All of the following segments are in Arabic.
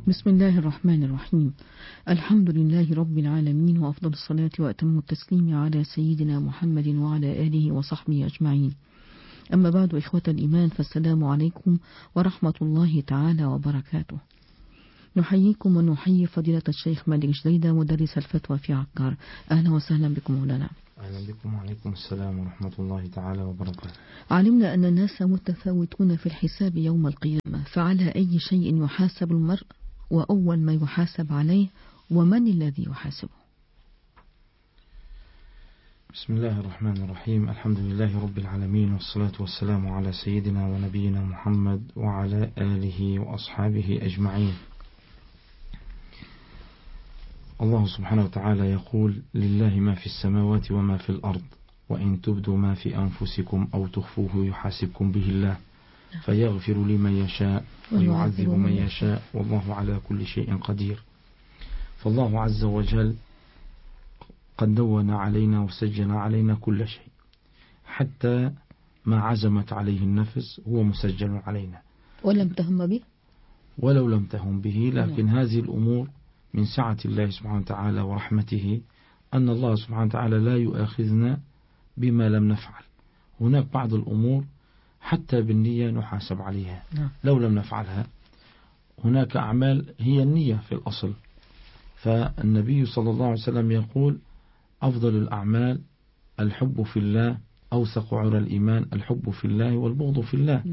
بسم الله الرحمن الرحيم. الحمد لله رب العالمين، وأفضل الصلاة وأتم التسليم على سيدنا محمد وعلى آله وصحبه أجمعين. أما بعد، إخوة الإيمان، فالسلام عليكم ورحمة الله تعالى وبركاته. نحييكم ونحيي فضيلة الشيخ مالك جديدة مدرس الفتوى في عكار. أهلا وسهلا بكم مولانا. أهلا بكم وعليكم السلام ورحمة الله تعالى وبركاته. علمنا أن الناس متفاوتون في الحساب يوم القيامة، فعلى أي شيء يحاسب المرء؟ وأول ما يحاسب عليه، ومن الذي يحاسبه؟ بسم الله الرحمن الرحيم. الحمد لله رب العالمين، والصلاة والسلام على سيدنا ونبينا محمد وعلى آله وأصحابه أجمعين. الله سبحانه وتعالى يقول: لله ما في السماوات وما في الأرض، وإن تبدوا ما في أنفسكم أو تخفوه يحاسبكم به الله، فيغفر لمن يشاء ويعذب من يشاء، والله على كل شيء قدير. فالله عز وجل قد دون علينا وسجل علينا كل شيء، حتى ما عزمت عليه النفس هو مسجل علينا ولم تهم به، ولو لم تهم به. لكن هذه الأمور من سعة الله سبحانه وتعالى ورحمته، أن الله سبحانه وتعالى لا يؤاخذنا بما لم نفعل. هناك بعض الأمور حتى بالنية نحاسب عليها لو لم نفعلها. هناك أعمال هي النية في الأصل، فالنبي صلى الله عليه وسلم يقول: أفضل الأعمال الحب في الله، أوثق عرى الإيمان الحب في الله والبغض في الله.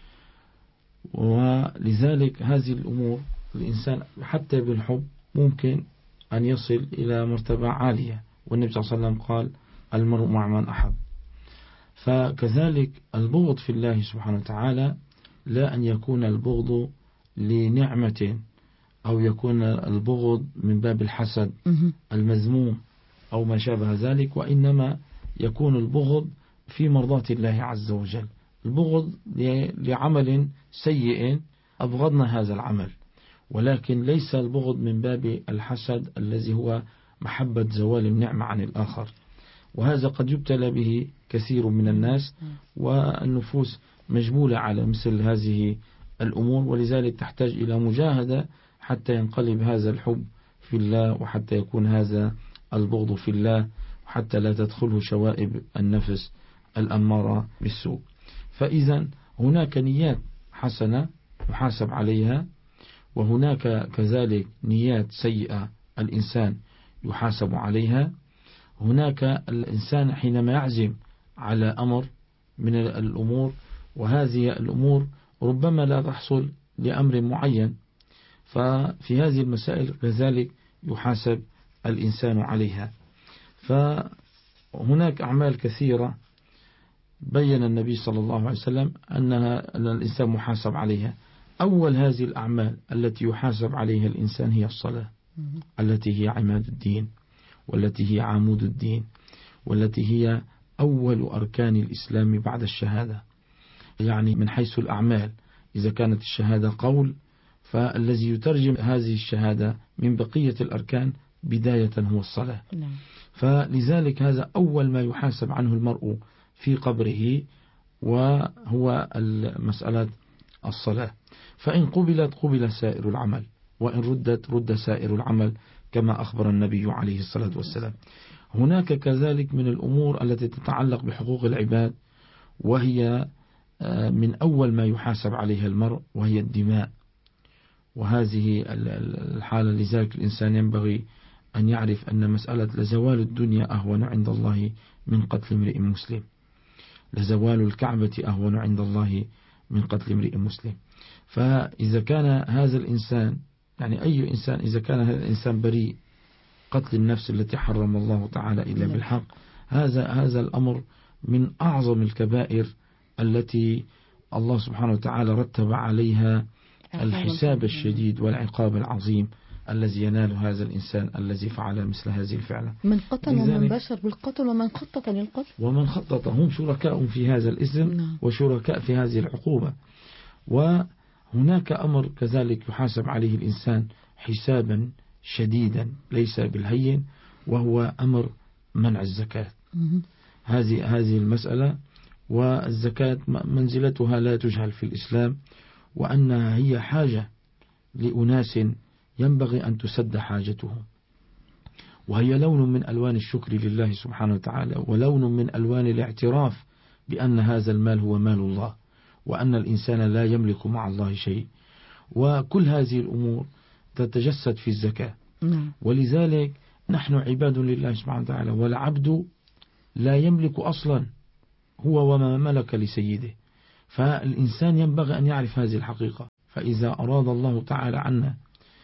ولذلك هذه الأمور الإنسان حتى بالحب ممكن أن يصل إلى مرتبة عالية، والنبي صلى الله عليه وسلم قال: المرء مع من أحب. فكذلك البغض في الله سبحانه وتعالى، لا أن يكون البغض لنعمة، أو يكون البغض من باب الحسد المذموم أو ما شابه ذلك، وإنما يكون البغض في مرضاة الله عز وجل. البغض لعمل سيء أبغضنا هذا العمل، ولكن ليس البغض من باب الحسد الذي هو محبة زوال النعمة عن الآخر، وهذا قد يبتلى به كثير من الناس، والنفوس مجبولة على مثل هذه الأمور، ولذلك تحتاج إلى مجاهدة حتى ينقلب هذا الحب في الله، وحتى يكون هذا البغض في الله، وحتى لا تدخله شوائب النفس الأمارة بالسوء. فإذا هناك نيات حسنة يحاسب عليها، وهناك كذلك نيات سيئة الإنسان يحاسب عليها. هناك الإنسان حينما يعزم على أمر من الأمور، وهذه الأمور ربما لا تحصل لأمر معين، ففي هذه المسائل كذلك يحاسب الإنسان عليها. فهناك أعمال كثيرة بين النبي صلى الله عليه وسلم أن الإنسان محاسب عليها. أول هذه الأعمال التي يحاسب عليها الإنسان هي الصلاة، التي هي عماد الدين، والتي هي عمود الدين، والتي هي أول أركان الإسلام بعد الشهادة. يعني من حيث الأعمال، إذا كانت الشهادة قول، فالذي يترجم هذه الشهادة من بقية الأركان بداية هو الصلاة. فلذلك هذا أول ما يحاسب عنه المرء في قبره، وهو مسألة الصلاة. فإن قبلت قبل سائر العمل، وإن ردت رد سائر العمل، كما أخبر النبي عليه الصلاة والسلام. هناك كذلك من الأمور التي تتعلق بحقوق العباد، وهي من أول ما يحاسب عليها المرء، وهي الدماء. وهذه الحالة لذلك الإنسان ينبغي أن يعرف أن مسألة لزوال الدنيا أهون عند الله من قتل امرئ مسلم، لزوال الكعبة أهون عند الله من قتل امرئ مسلم. فإذا كان هذا الإنسان، يعني أي إنسان، إذا كان هذا الإنسان بريء، قتل النفس التي حرم الله تعالى إلا بالحق، هذا الأمر من أعظم الكبائر التي الله سبحانه وتعالى رتب عليها الحساب الشديد والعقاب العظيم الذي ينال هذا الإنسان الذي فعل مثل هذه الفعلة. من قتل ومن بشر بالقتل ومن خطط للقتل، ومن خطط، هم شركاء في هذا الإثم وشركاء في هذه العقوبة. وهناك أمر كذلك يحاسب عليه الإنسان حسابا شديدا ليس بالهين، وهو أمر منع الزكاة. هذه المسألة، والزكاة منزلتها لا تجهل في الإسلام، وأنها هي حاجة لأناس ينبغي أن تسد حاجته، وهي لون من ألوان الشكر لله سبحانه وتعالى، ولون من ألوان الاعتراف بأن هذا المال هو مال الله، وأن الإنسان لا يملك مع الله شيء. وكل هذه الأمور تتجسد في الزكاة. ولذلك نحن عباد لله سبحانه وتعالى، والعبد لا يملك أصلا، هو وما ملك لسيده. فالإنسان ينبغي أن يعرف هذه الحقيقة. فإذا أراد الله تعالى عنا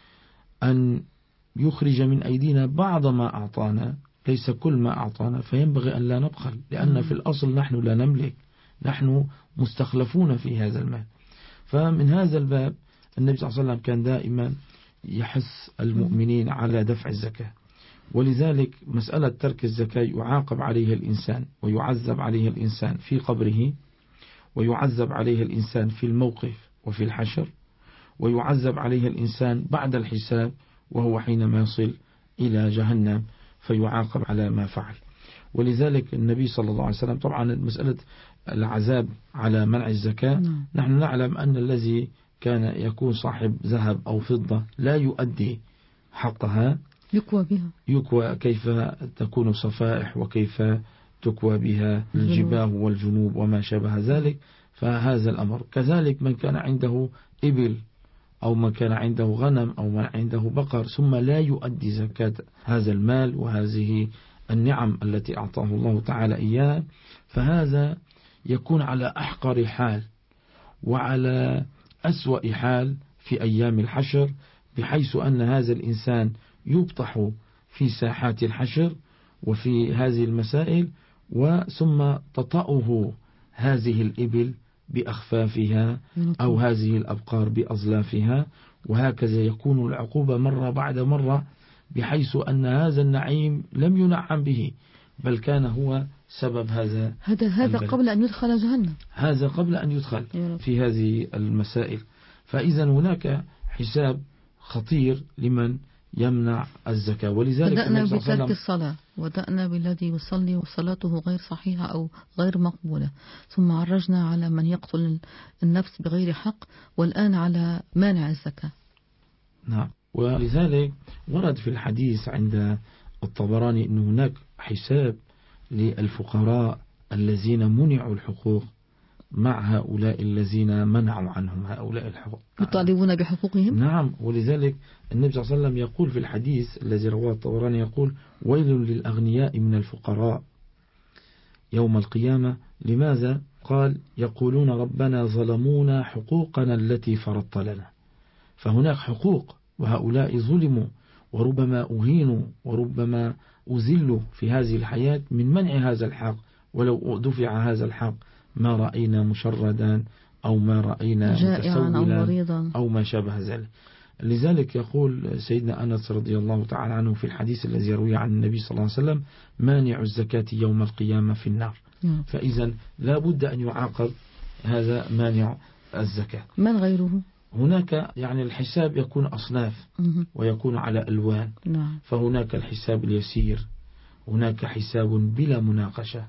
أن يخرج من أيدينا بعض ما أعطانا، ليس كل ما أعطانا، فينبغي أن لا نبخل، لأن في الأصل نحن لا نملك، نحن مستخلفون في هذا المال. فمن هذا الباب النبي صلى الله عليه وسلم كان دائما يحث المؤمنين على دفع الزكاة. ولذلك مسألة ترك الزكاة يعاقب عليها الإنسان، ويعذب عليها الإنسان في قبره، ويعذب عليها الإنسان في الموقف وفي الحشر، ويعذب عليها الإنسان بعد الحساب، وهو حينما يصل إلى جهنم فيعاقب على ما فعل. ولذلك النبي صلى الله عليه وسلم، طبعا مسألة العذاب على منع الزكاة، نحن نعلم أن الذي كان يكون صاحب ذهب أو فضة لا يؤدي حقها يكوى بها، يكوى كيف تكون صفائح، وكيف تكوى بها الجباه والجنوب وما شابه ذلك. فهذا الأمر كذلك من كان عنده إبل، أو من كان عنده غنم، أو من عنده بقر، ثم لا يؤدي زكاة هذا المال وهذه النعم التي أعطاه الله تعالى إياها، فهذا يكون على أحقر حال وعلى أسوأ حال في أيام الحشر، بحيث أن هذا الإنسان يبطح في ساحات الحشر وفي هذه المسائل، وثم تطأه هذه الإبل بأخفافها، أو هذه الأبقار بأظلافها، وهكذا يكون العقوبة مرة بعد مرة، بحيث أن هذا النعيم لم ينعم به، بل كان هو سبب هذا قبل أن يدخل جهنم، هذا قبل أن يدخل في هذه المسائل. فإذا هناك حساب خطير لمن يمنع الزكاة. ولذلك بدأنا بترك الصلاة، ودأنا بالذي يصلي وصلاته غير صحيحة أو غير مقبولة، ثم عرجنا على من يقتل النفس بغير حق، والآن على مانع الزكاة. نعم. ولذلك ورد في الحديث عند الطبراني أن هناك حساب للفقراء الذين منعوا الحقوق مع هؤلاء الذين منعوا عنهم هؤلاء الحقوق، يطالبون بحقوقهم. نعم. ولذلك النبي صلى الله عليه وسلم يقول في الحديث الذي رواه الطبراني، يقول: ويل للأغنياء من الفقراء يوم القيامة. لماذا؟ قال: يقولون ربنا ظلمونا حقوقنا التي فرضت لنا. فهناك حقوق، وهؤلاء ظلموا، وربما أهينوا، وربما أذلوا في هذه الحياة من منع هذا الحق. ولو دفع هذا الحق ما رأينا مشردا، أو ما رأينا متسولا، أو ما شابه ذلك. لذلك يقول سيدنا أنس رضي الله تعالى عنه في الحديث الذي يروي عن النبي صلى الله عليه وسلم: مانع الزكاة يوم القيامة في النار. فإذا لا بد أن يعاقب هذا مانع الزكاة. من غيره؟ هناك يعني الحساب يكون أصناف، ويكون على ألوان. فهناك الحساب اليسير، هناك حساب بلا مناقشة،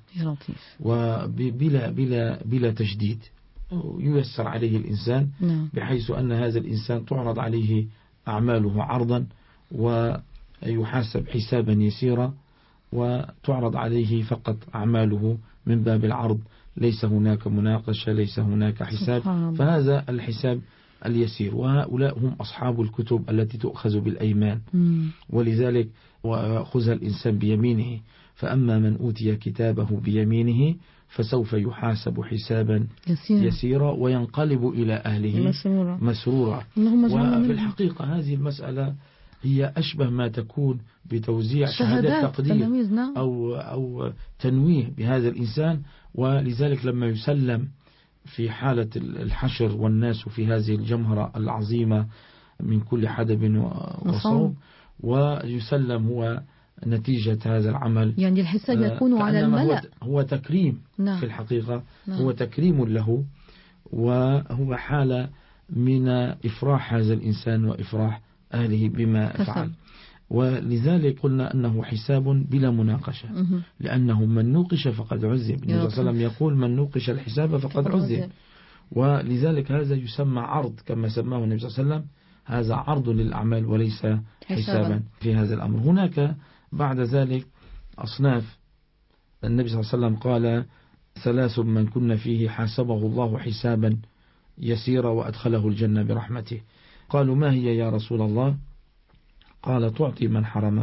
وبلا تجديد، ييسر عليه الإنسان، بحيث أن هذا الإنسان تعرض عليه أعماله عرضا، ويحاسب حسابا يسيرا، وتعرض عليه فقط أعماله من باب العرض، ليس هناك مناقشة، ليس هناك حساب. فهذا الحساب اليسير. وهؤلاء هم أصحاب الكتب التي تؤخذ بالأيمان. ولذلك وأخذها الإنسان بيمينه. فأما من أوتي كتابه بيمينه فسوف يحاسب حسابا يسيرا وينقلب إلى أهله مسرورا. وفي الحقيقة هذه المسألة هي أشبه ما تكون بتوزيع شهادة تقدير أو تنويه بهذا الإنسان. ولذلك لما يسلم في حالة الحشر والناس في هذه الجمهرة العظيمة من كل حدب وصوب، ويسلم هو نتيجة هذا العمل، يعني الحساب يكون على الملأ، هو تكريم. في الحقيقة هو تكريم له، وهو حالة من إفراح هذا الإنسان وإفراح أهله بما فعل. ولذلك قلنا أنه حساب بلا مناقشة، لأنه من نوقش فقد عذب. النبي صلى الله عليه وسلم يقول: من نوقش الحساب فقد عذب. ولذلك هذا يسمى عرض، كما سماه النبي صلى الله عليه وسلم هذا عرض للأعمال وليس حسابا في هذا الأمر. هناك بعد ذلك أصناف. النبي صلى الله عليه وسلم قال: 3 من كن فيه حاسبه الله حسابا يسيرا وأدخله الجنة برحمته. قالوا: ما هي يا رسول الله؟ قال: تعطي من حرمك،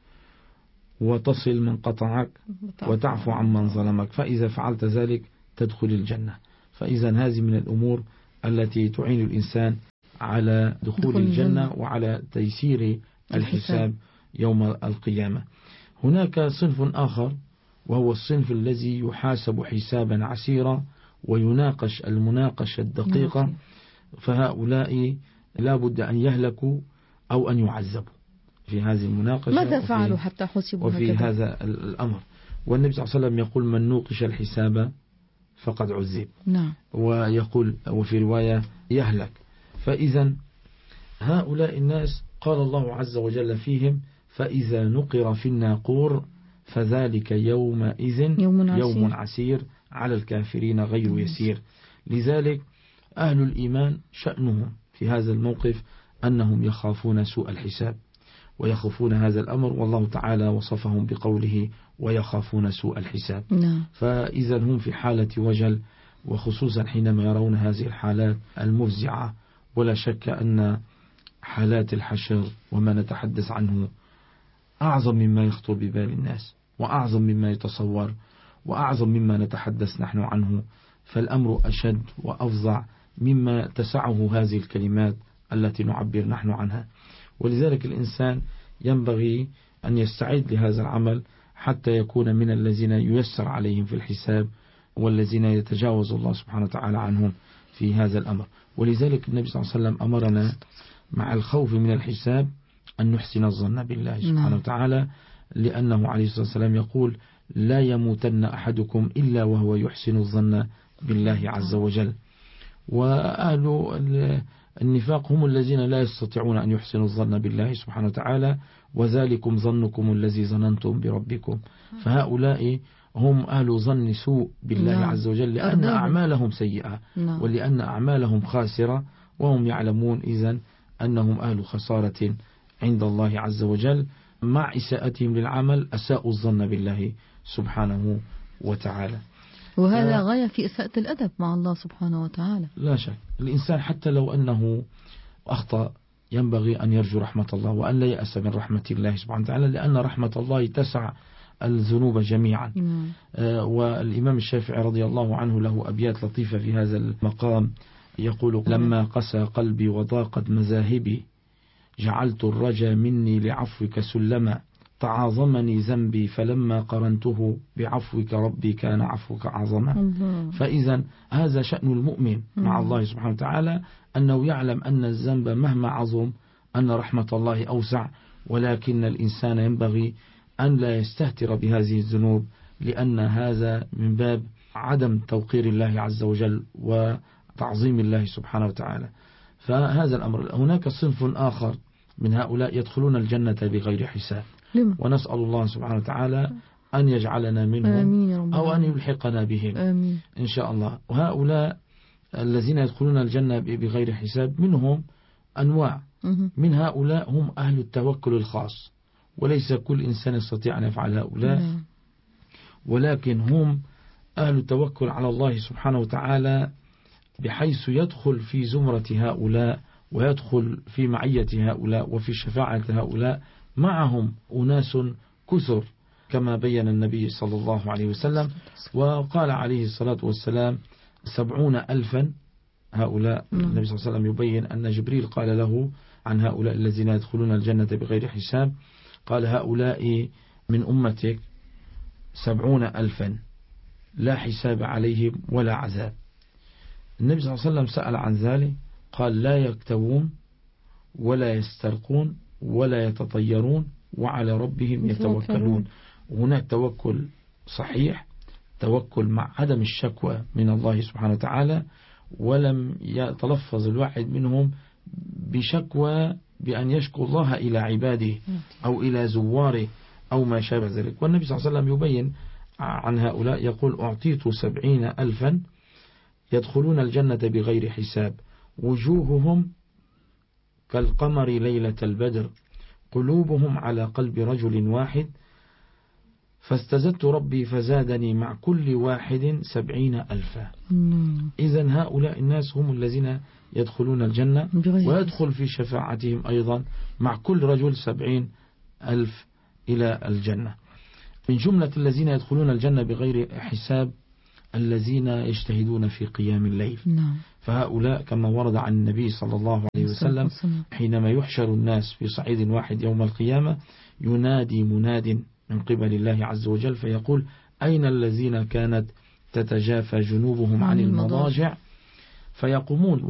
وتصل من قطعك، وتعفو عن من ظلمك، فإذا فعلت ذلك تدخل الجنة. فإذا هذه من الأمور التي تعين الإنسان على دخول الجنة وعلى تيسير الحساب يوم القيامة. هناك صنف آخر، وهو الصنف الذي يحاسب حسابا عسيرا ويناقش المناقشة الدقيقة، فهؤلاء لا بد أن يهلكوا أو أن يعذبوا في هذه المناقشة. ماذا فعلوا حتى حسبوا وفي هذا الأمر؟ والنبي صلى الله عليه وسلم يقول: من نوقش الحساب فقد عذب. نعم. ويقول وفي رواية: يهلك. فإذا هؤلاء الناس قال الله عز وجل فيهم: فإذا نقر في الناقور فذلك يومئذ يوم عسير على الكافرين غير يسير. لذلك أهل الإيمان شأنهم في هذا الموقف أنهم يخافون سوء الحساب ويخافون هذا الأمر، والله تعالى وصفهم بقوله: ويخافون سوء الحساب. فإذا هم في حالة وجل، وخصوصا حينما يرون هذه الحالات المفزعة. ولا شك أن حالات الحشر وما نتحدث عنه أعظم مما يخطر ببال الناس، وأعظم مما يتصور، وأعظم مما نتحدث نحن عنه. فالأمر أشد وأفظع مما تسعه هذه الكلمات التي نعبر نحن عنها. ولذلك الإنسان ينبغي أن يستعد لهذا العمل حتى يكون من الذين ييسر عليهم في الحساب، والذين يتجاوز الله سبحانه وتعالى عنهم في هذا الأمر. ولذلك النبي صلى الله عليه وسلم أمرنا مع الخوف من الحساب أن نحسن الظن بالله سبحانه وتعالى، لأنه عليه الصلاة والسلام يقول: لا يموتن أحدكم إلا وهو يحسن الظن بالله عز وجل. وأهل النفاق هم الذين لا يستطيعون أن يحسنوا الظن بالله سبحانه وتعالى: وذلكم ظنكم الذي ظننتم بربكم. فهؤلاء هم أهل ظن سوء بالله عز وجل، لأن أعمالهم سيئة ولأن أعمالهم خاسرة، وهم يعلمون إذن أنهم أهل خسارة عند الله عز وجل. مع إساءتهم للعمل أساءوا الظن بالله سبحانه وتعالى. وهذا غاية في إساءة الأدب مع الله سبحانه وتعالى. لا شك الإنسان حتى لو أنه أخطأ ينبغي أن يرجو رحمة الله وأن لا يأس من رحمة الله سبحانه وتعالى، لأن رحمة الله تسع الذنوب جميعا. والإمام الشافعي رضي الله عنه له أبيات لطيفة في هذا المقام، يقول: لما قسى قلبي وضاقت مذاهبي جعلت الرجا مني لعفوك سلما، تعاظمني ذنبي فلما قرنته بعفوك ربي كان عفوك أعظما. فإذا هذا شأن المؤمن مع الله سبحانه وتعالى، أنه يعلم أن الذنب مهما عظم أن رحمة الله أوسع، ولكن الإنسان ينبغي أن لا يستهتر بهذه الذنوب، لأن هذا من باب عدم توقير الله عز وجل وتعظيم الله سبحانه وتعالى. فهذا الأمر. هناك صنف آخر من هؤلاء يدخلون الجنة بغير حساب، ونسأل الله سبحانه وتعالى أن يجعلنا منهم أو أن يلحقنا بهم إن شاء الله. وهؤلاء الذين يدخلون الجنة بغير حساب منهم أنواع. من هؤلاء هم أهل التوكل الخاص، وليس كل إنسان يستطيع أن يفعل هؤلاء، ولكن هم أهل التوكل على الله سبحانه وتعالى، بحيث يدخل في زمرة هؤلاء ويدخل في معية هؤلاء وفي شفاعة هؤلاء. معهم أناس كثر كما بين النبي صلى الله عليه وسلم، وقال عليه الصلاة والسلام: 70,000 هؤلاء. النبي صلى الله عليه وسلم يبين أن جبريل قال له عن هؤلاء الذين يدخلون الجنة بغير حساب، قال: هؤلاء من أمتك 70,000 لا حساب عليهم ولا عذاب. النبي صلى الله عليه وسلم سأل عن ذلك، قال: لا يكتوون ولا يسترقون ولا يتطيرون وعلى ربهم يتوكلون. هناك توكل صحيح، توكل مع عدم الشكوى من الله سبحانه وتعالى، ولم يتلفظ الواحد منهم بشكوى بأن يشكو الله إلى عباده أو إلى زواره أو ما شابه ذلك. والنبي صلى الله عليه وسلم يبين عن هؤلاء يقول: أعطيت 70,000 يدخلون الجنة بغير حساب، وجوههم كالقمر ليلة البدر قلوبهم على قلب رجل واحد فاستزدت ربي فزادني مع كل واحد 70,000. إذن هؤلاء الناس هم الذين يدخلون الجنة ويدخل في شفاعتهم أيضا مع كل رجل 70,000 إلى الجنة. من جملة الذين يدخلون الجنة بغير حساب الذين يجتهدون في قيام الليل. فهؤلاء كما ورد عن النبي صلى الله عليه وسلم حينما يحشر الناس في صعيد واحد يوم القيامة ينادي مناد من قبل الله عز وجل فيقول أين الذين كانت تتجافى جنوبهم عن المضاجع فيقومون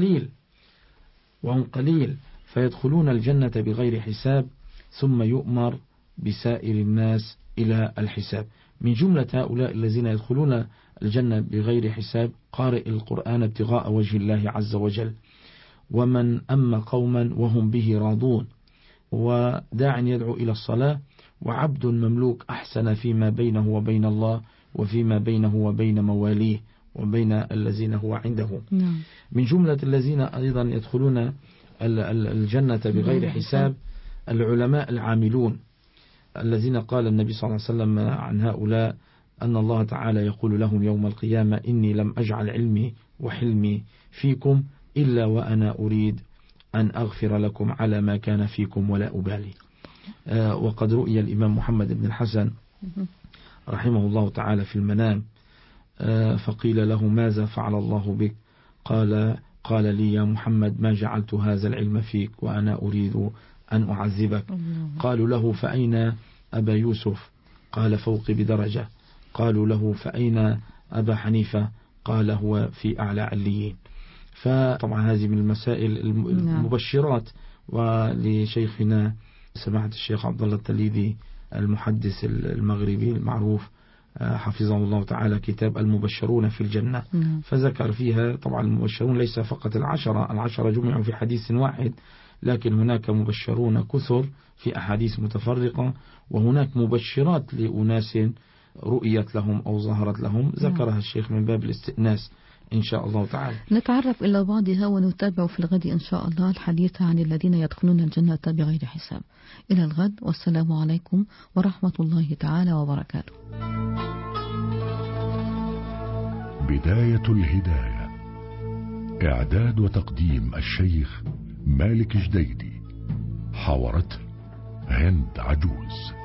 وهم قليل فيدخلون الجنة بغير حساب ثم يؤمر بسائر الناس إلى الحساب. من جملة هؤلاء الذين يدخلون الجنة بغير حساب قارئ القرآن ابتغاء وجه الله عز وجل ومن أما قوما وهم به راضون وداع يدعو إلى الصلاة وعبد مملوك أحسن فيما بينه وبين الله وفيما بينه وبين مواليه وبين الذين هو عنده. من جملة الذين أيضا يدخلون الجنة بغير حساب العلماء العاملون الذين قال النبي صلى الله عليه وسلم عن هؤلاء أن الله تعالى يقول لهم يوم القيامة إني لم أجعل علمي وحلمي فيكم إلا وأنا أريد أن أغفر لكم على ما كان فيكم ولا أبالي. وقد رؤي الإمام محمد بن الحسن رحمه الله تعالى في المنام فقيل له ماذا فعل الله بك؟ قال لي يا محمد ما جعلت هذا العلم فيك وأنا أريد أن أعذبك. قالوا له فأين أبا يوسف؟ قال فوق بدرجة. قالوا له فأين أبا حنيفة؟ قال هو في أعلى عليين. فطبعا هذه من المسائل المبشرات. ولشيخنا سماحة الشيخ عبد الله التليدي المحدث المغربي المعروف حفظه الله تعالى كتاب المبشرون في الجنة فذكر فيها طبعا المبشرون ليس فقط العشرة جمعوا في حديث واحد لكن هناك مبشرون كثر في أحاديث متفرقة وهناك مبشرات لأناس رؤيت لهم أو ظهرت لهم ذكرها الشيخ من باب الاستئناس إن شاء الله تعالى. نتعرف إلى بعضها ونتابع في الغد إن شاء الله الحديث عن الذين يدخلون الجنة بغير حساب. إلى الغد والسلام عليكم ورحمة الله تعالى وبركاته. بداية الهداية إعداد وتقديم الشيخ مالك جديدي حاورته هند عجوز.